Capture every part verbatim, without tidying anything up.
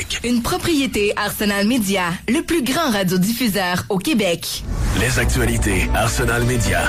Québec. Une propriété Arsenal Media, le plus grand radiodiffuseur au Québec. Les actualités Arsenal Media.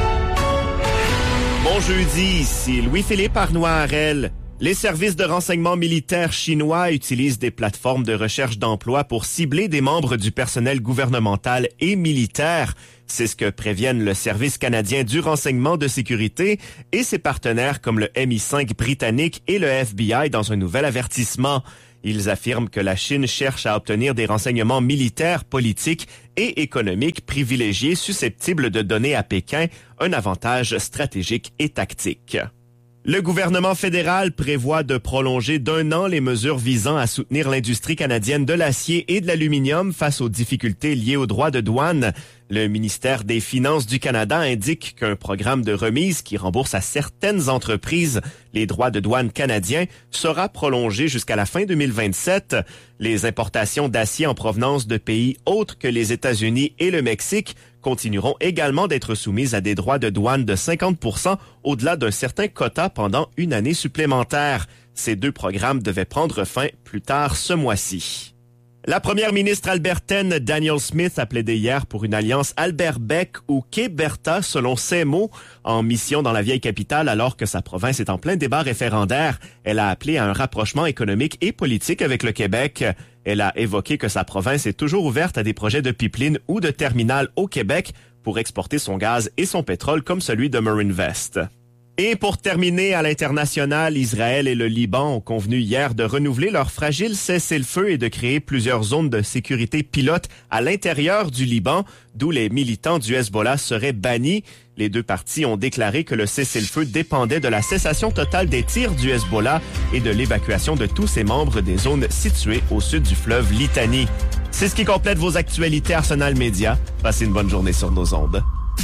Bon jeudi, ici Louis-Philippe Arnois-Harel. Les services de renseignement militaire chinois utilisent des plateformes de recherche d'emploi pour cibler des membres du personnel gouvernemental et militaire. C'est ce que préviennent le Service canadien du renseignement de sécurité et ses partenaires comme le M I cinq britannique et le F B I dans un nouvel avertissement. Ils affirment que la Chine cherche à obtenir des renseignements militaires, politiques et économiques privilégiés susceptibles de donner à Pékin un avantage stratégique et tactique. Le gouvernement fédéral prévoit de prolonger d'un an les mesures visant à soutenir l'industrie canadienne de l'acier et de l'aluminium face aux difficultés liées aux droits de douane. Le ministère des Finances du Canada indique qu'un programme de remise qui rembourse à certaines entreprises les droits de douane canadiens sera prolongé jusqu'à la fin deux mille vingt-sept. Les importations d'acier en provenance de pays autres que les États-Unis et le Mexique continueront également d'être soumises à des droits de douane de cinquante pour cent au-delà d'un certain quota pendant une année supplémentaire. Ces deux programmes devaient prendre fin plus tard ce mois-ci. La première ministre albertaine Danielle Smith a plaidé hier pour une alliance Albert-Bec ou Québerta, selon ses mots, en mission dans la vieille capitale alors que sa province est en plein débat référendaire. Elle a appelé à un rapprochement économique et politique avec le Québec. Elle a évoqué que sa province est toujours ouverte à des projets de pipeline ou de terminal au Québec pour exporter son gaz et son pétrole comme celui de Marinvest. Et pour terminer, à l'international, Israël et le Liban ont convenu hier de renouveler leur fragile cessez-le-feu et de créer plusieurs zones de sécurité pilotes à l'intérieur du Liban, d'où les militants du Hezbollah seraient bannis. Les deux parties ont déclaré que le cessez-le-feu dépendait de la cessation totale des tirs du Hezbollah et de l'évacuation de tous ses membres des zones situées au sud du fleuve Litani. C'est ce qui complète vos actualités Arsenal Media. Passez une bonne journée sur nos ondes.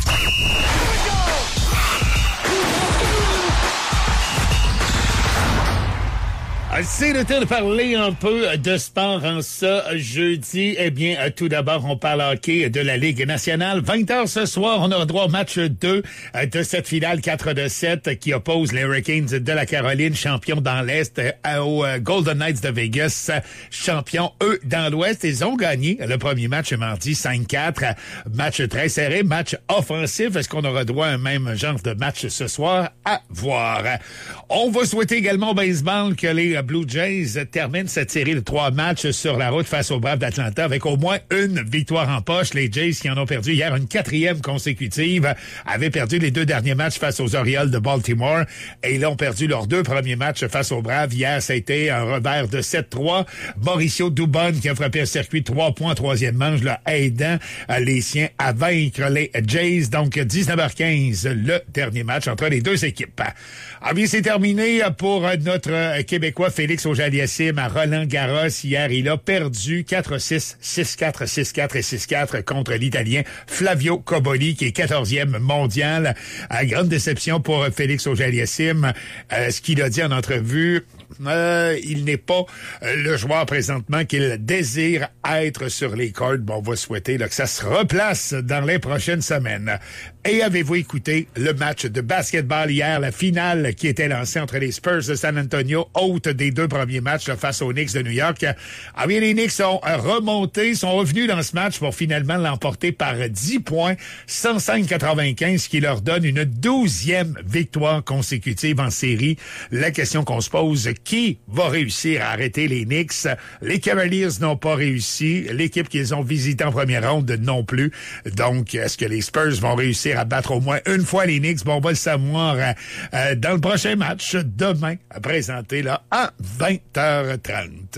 C'est le temps de parler un peu de sport en ce jeudi. Eh bien, tout d'abord, on parle hockey de la Ligue nationale. vingt heures ce soir, on aura droit au match deux de cette finale quatre de sept qui oppose les Hurricanes de la Caroline, champions dans l'Est, aux Golden Knights de Vegas, champions, eux, dans l'Ouest. Ils ont gagné le premier match mardi cinq quatre. Match très serré, match offensif. Est-ce qu'on aura droit à un même genre de match ce soir? À voir. On va souhaiter également au baseball que les Blue Jays terminent cette série de trois matchs sur la route face aux Braves d'Atlanta avec au moins une victoire en poche. Les Jays qui en ont perdu hier une quatrième consécutive avaient perdu les deux derniers matchs face aux Orioles de Baltimore et ils ont perdu leurs deux premiers matchs face aux Braves. Hier, ça a été un revers de sept trois. Mauricio Dubon qui a frappé un circuit trois points en troisième manche, là, aidant les siens à vaincre les Jays. Donc, dix-neuf heures quinze, le dernier match entre les deux équipes. Ah bien, c'est terminé pour notre Québécois Félix Auger-Aliassime à Roland-Garros. Hier, il a perdu quatre six, six quatre, six quatre et six quatre contre l'Italien Flavio Cobolli, qui est quatorzième mondial. À grande déception pour Félix Auger-Aliassime. Euh, ce qu'il a dit en entrevue, euh, il n'est pas euh, le joueur présentement qu'il désire être sur les cordes. Bon, on va souhaiter là, que ça se replace dans les prochaines semaines. Et avez-vous écouté le match de basketball hier, la finale qui était lancée entre les Spurs de San Antonio, hôte des deux premiers matchs là, face aux Knicks de New York. Ah bien, les Knicks sont remontés, sont revenus dans ce match pour finalement l'emporter par dix points, cent cinq quatre-vingt-quinze, qui leur donne une douzième victoire consécutive en série. La question qu'on se pose, qui va réussir à arrêter les Knicks? Les Cavaliers n'ont pas réussi. L'équipe qu'ils ont visitée en première ronde non plus. Donc, est-ce que les Spurs vont réussir à battre au moins une fois les Knicks? Bon, on va le savoir euh, dans le prochain match demain, présenté là à vingt heures trente.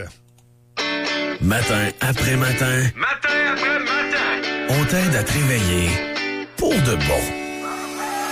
Matin après matin. Matin après matin. On t'aide à te réveiller pour de bon.